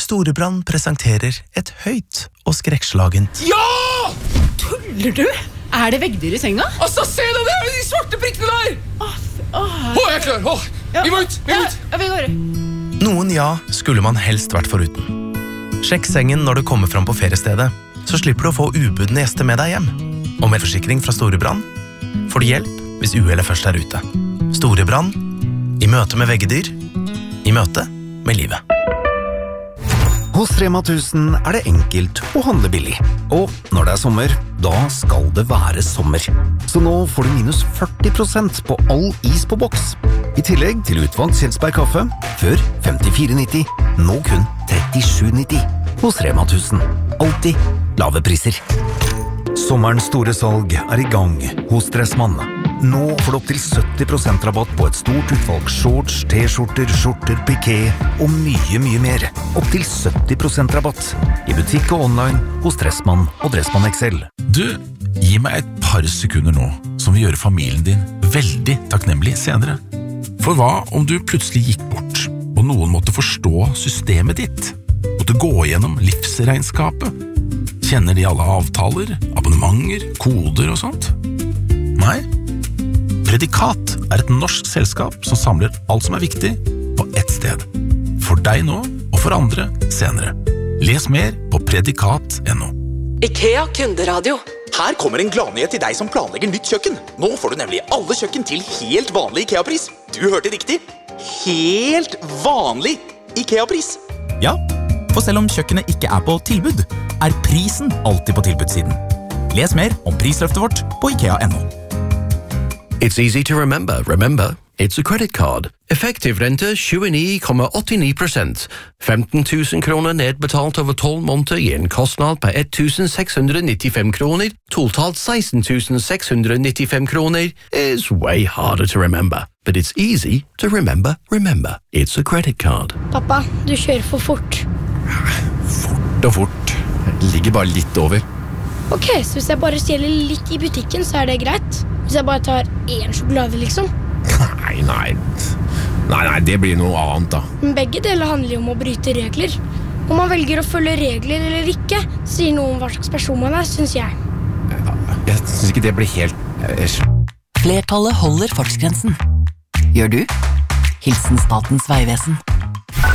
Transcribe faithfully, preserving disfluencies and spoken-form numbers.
Storebrand presenterer et høyt og skrekkslagent. Ja! Tuller du? Er det veggdyr i senga? Altså, se det der, de svarte prikkene der! Åh, åh. Å, jeg er klar, åh, Ja. vi må ut, vi må ut! Ja, vi går. Noen ja skulle man helst vært foruten. Sjekk sengen når du kommer fram på feriestedet, så slipper du å få ubudne gjester med deg hjem. Og med forsikring fra Storebrand får du hjelp hvis uhellet først er ute. Storebrand, i møte med veggedyr, i møte med livet. Hos Rema tusen er det enkelt å handle billig. Og når det er sommer, da skal det være sommer. Så nå får du minus førti prosent på all is på boks. I tillegg til utvalgt Kjelsberg kaffe, før femtifire nitti, nå kun trettisju nitti. Hos Rema tusen. Alltid lave priser. Sommerens store salg er i gang hos Dressmann. Nå får du opp til sytti prosent rabatt på et stort utvalg shorts, t-skjorter, skjorter, piké og mye, mye mer. Opp til sytti prosent rabatt i butikk og online hos Dressmann og Dressmann X L. Du, gi meg et par sekunder nå, som vil gjøre familien din veldig takknemlig senere. For hva om du plutselig gikk bort, og noen måtte forstå systemet ditt? Måtte gå gjennom livsregnskapet? Kjenner de alle avtaler, abonnementer, koder og sånt? Nei? Predikat er et norsk selskap som samler alt som er viktig på ett sted. For deg nå, og for andre senere. Les mer på predikat punktum no. IKEA kunderadio. Her kommer en gladnyhet til deg som planlegger nytt kjøkken. Nå får du nemlig alle kjøkken til helt vanlig IKEA-pris. Du hørte riktig. Helt vanlig IKEA-pris. Ja, for selv om kjøkkenet ikke er på tilbud, er prisen alltid på tilbudssiden. Les mer om prisløftet vårt på IKEA punktum no. It's easy to remember. Remember, it's a credit card. Effektiv rente tjueni komma åttini prosent. femten tusen kroner nedbetalt over tolv måneder gir en kostnad på ett tusen seks hundre nittifem kroner. Totalt seksten tusen seks hundre nittifem kroner is way harder to remember. But it's easy to remember. Remember, it's a credit card. Pappa, du kjører for fort. Fort og fort. Det ligger bare litt over. Ok, så hvis jeg bare stjeler litt i butikken, så er det greit? Hvis jeg bare tar én sjokolade, liksom? Nei, nei. Nei, nei, det blir noe annet da. Men begge deler handler jo om å bryte regler. Om man velger å følge regler eller ikke, sier noe om hva slags person man er, synes jeg. Jeg synes ikke det blir helt... Flertallet holder fartsgrensen. Gjør du? Hilsen Statens Vegvesen.